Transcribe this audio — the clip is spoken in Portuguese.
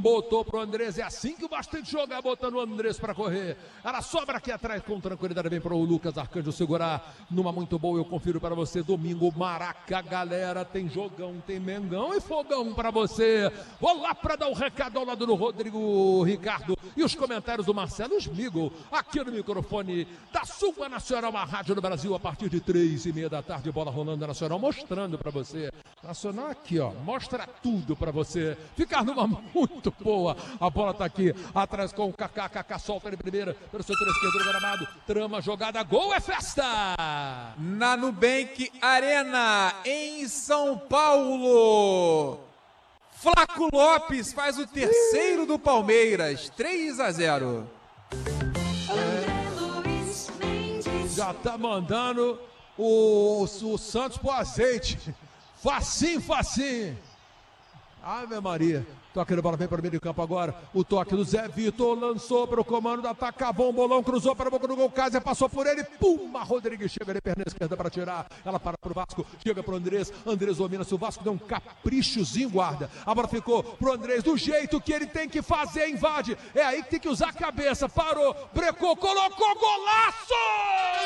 botou pro Andrés, é assim que o Vasco tem que jogar, botando o Andrés pra correr. Ela sobra aqui atrás com tranquilidade, vem pro Lucas Arcanjo segurar numa muito boa, eu confiro pra você, domingo, Maraca, galera, tem jogão, tem Mengão e fogão pra você. Vou lá pra dar o recado ao lado do Rodrigo Ricardo e os comentários do Marcelo Smigol, aqui no microfone da Sua Nacional, a rádio do Brasil, a partir de 3h30 da tarde, bola rolando Nacional, mostrando pra você. Nacional aqui, ó, mostra tudo pra você. Ficar numa muito boa. A bola tá aqui atrás com o Kaká. Kaká solta de primeira pelo setor esquerdo do gramado. Trama, jogada, gol, é festa! Na Nubank Arena, em São Paulo. Flaco Lopes faz o terceiro do Palmeiras, 3-0. Já tá mandando o Santos pro azeite. Facinho, facinho. Ave Maria. Toque de bola, vem para o meio de campo agora. O toque do Zé Vitor, lançou para o comando da Tacavão, bolão, cruzou para a boca do gol, Cássio passou por ele, puma, Rodrigues chega de perna esquerda para tirar, ela para o Vasco, chega para o Andrés domina-se, o Vasco deu um caprichozinho, guarda. A bola ficou pro Andrés do jeito que ele tem que fazer, invade, é aí que tem que usar a cabeça, parou, brecou, colocou, golaço!